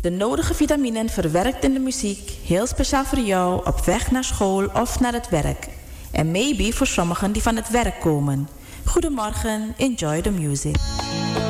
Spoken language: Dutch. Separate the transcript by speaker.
Speaker 1: De nodige vitaminen verwerkt in de muziek, heel speciaal voor jou op weg naar school of naar het werk. En maybe voor sommigen die van het werk komen. Goedemorgen, enjoy the music.